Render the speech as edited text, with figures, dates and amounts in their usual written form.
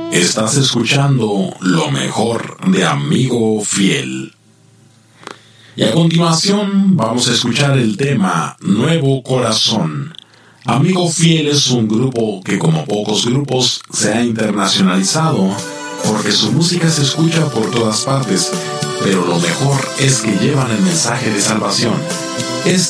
Estás escuchando lo mejor de Amigo Fiel. Y a continuación vamos a escuchar el tema Nuevo Corazón. Amigo Fiel es un grupo que, como pocos grupos, se ha internacionalizado porque su música se escucha por todas partes, pero lo mejor es que llevan el mensaje de salvación.